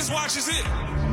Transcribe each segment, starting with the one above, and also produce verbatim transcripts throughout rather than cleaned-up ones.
audience watches it.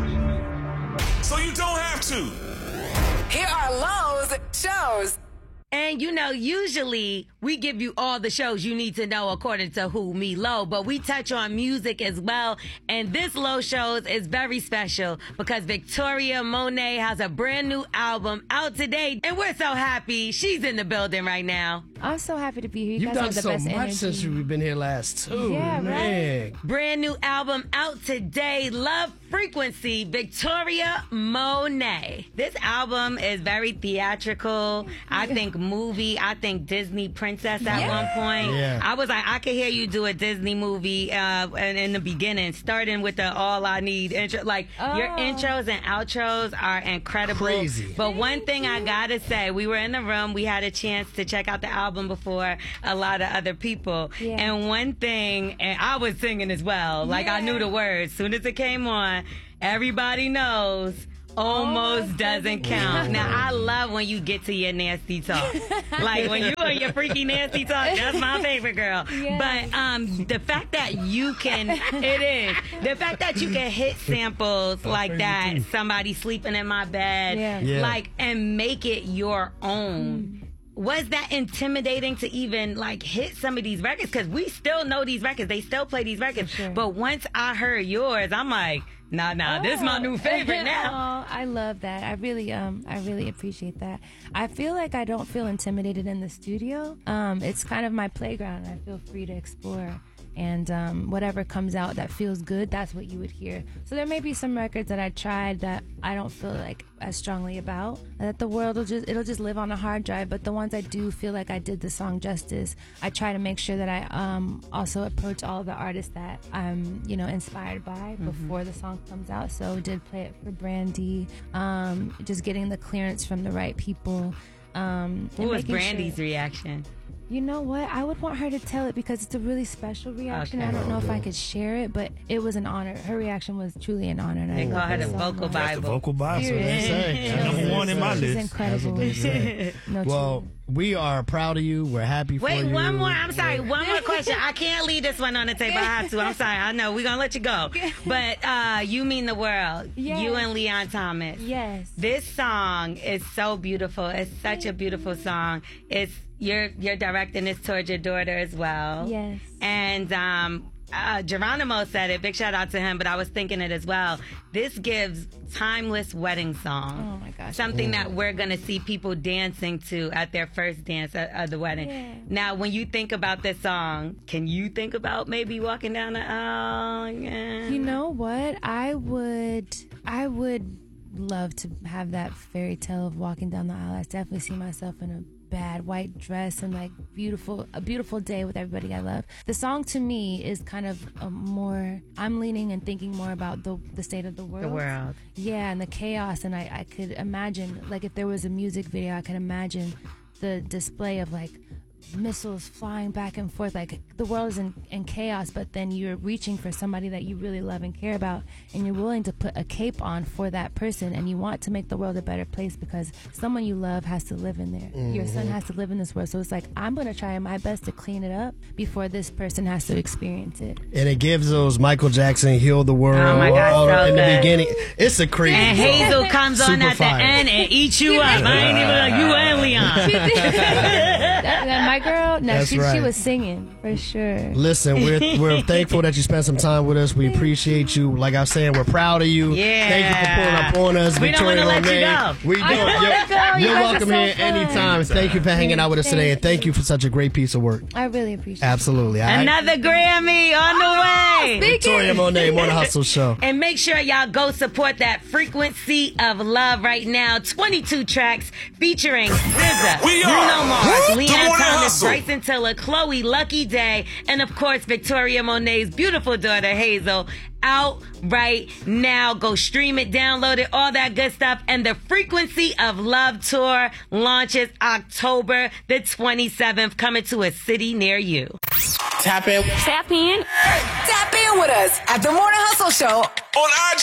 So you don't have to. Here are Lowe's shows. And, you know, usually we give you all the shows you need to know according to who, me, Lo, but we touch on music as well. And this Lo shows is very special because Victoria Monet has a brand new album out today. And we're so happy. She's in the building right now. I'm so happy to be here. You You've guys done have the so best much energy. since we've been here last too. Yeah, man. right? Brand new album out today, Love Frequency, Victoria Monet. This album is very theatrical. I think movie. I think Disney princess at Yeah. one point. Yeah. I was like, I could hear you do a Disney movie uh, and in the beginning, starting with the All I Need intro. Like, your Oh. intros and outros are incredible. Crazy. But one thing I gotta say, we were in the room, we had a chance to check out the album before a lot of other people. Yeah. And one thing, and I was singing as well, like I knew the words. Soon as it came on, everybody knows almost doesn't count. Now, I love when you get to your nasty talk. Like, when you are your freaky nasty talk, that's my favorite, girl. Yes. But um, the fact that you can, it is, the fact that you can hit samples like that, somebody sleeping in my bed, Yeah. Yeah. like, and make it your own. Was that intimidating to even like hit some of these records? Because we still know these records. They still play these records. Sure. But once I heard yours, I'm like, nah, nah, this is my new favorite now. Oh, I love that. I really, um, I really appreciate that. I feel like I don't feel intimidated in the studio. Um, it's kind of my playground. I feel free to explore. And um, whatever comes out that feels good, that's what you would hear. So there may be some records that I tried that I don't feel like as strongly about. That the world will just it'll just live on a hard drive. But the ones I do feel like I did the song justice, I try to make sure that I um, also approach all of the artists that I'm you know inspired by before the song comes out. So did play it for Brandy, um, just getting the clearance from the right people. Um, What and was making Brandy's sure- reaction? You know what? I would want her to tell it because it's a really special reaction. Okay. I don't know if I could share it, but it was an honor. Her reaction was truly an honor. And They I call her the love so vocal much. Bible. The vocal Bible. That's what they say. Yeah. That's what Number they one in my say. She's list. incredible. That's what they say. No, Well, we are proud of you. We're happy for Wait, you. one more. I'm sorry. One more question. I can't leave this one on the table. I have to. I'm sorry. I know. We're going to let you go. But uh, You Mean the World. Yes. You and Leon Thomas. yes. This song is so beautiful. It's such a beautiful song. It's you're you're directing this towards your daughter as well. Yes. And um, uh, Geronimo said it. Big shout out to him. But I was thinking it as well. This gives timeless wedding song. Oh my gosh. Something that we're gonna see people dancing to at their first dance at, at the wedding. Yeah. Now, when you think about this song, can you think about maybe walking down the aisle? Yeah. You know what? I would. I would love to have that fairy tale of walking down the aisle. I definitely see myself in a bad white dress and like beautiful a beautiful day with everybody I love. The song to me is kind of a more I'm leaning and thinking more about the the state of the world. The world. Yeah, and the chaos, and I, I could imagine like if there was a music video, I could imagine the display of like missiles flying back and forth, like the world is in, in chaos, but then you're reaching for somebody that you really love and care about, and you're willing to put a cape on for that person, and you want to make the world a better place because someone you love has to live in there. Mm-hmm. Your son has to live in this world. So it's like, I'm going to try my best to clean it up before this person has to experience it. And it gives those Michael Jackson Heal the World Oh my God, all so in the good. beginning. It's a crazy And song. Hazel comes on Super at the fire. end and eats you up. I ain't even like you and Leon. that, that my girl, no, That's she, right. she was singing for sure. Listen, we're we're thankful that you spent some time with us. We appreciate you. Like I was saying, we're proud of you. Yeah. Thank you for pulling up on us. We don't Victoria wanna let you Monet. go. We don't. I don't wanna You're, go. You you're guys are welcome so here fun. anytime. Thank you for hanging out with us today, and thank Thank you for such a great piece of work. I really appreciate Absolutely. All right? Another Grammy on the way. Victoria Monet, Morning Hustle Show. And make sure y'all go support that Frequency of Love right now. twenty-two tracks featuring S Z A, We are Bruno Mars, the Leon Morning Thomas, Hustle. Bryson Tiller, Chloe, Lucky Day, and of course Victoria Monet's beautiful daughter Hazel. Out right now. Go stream it, download it, all that good stuff. And the Frequency of Love tour launches October the twenty-seventh, coming to a city near you. Tap in. Tap in. Tap in with us at The Morning Hustle Show On I G.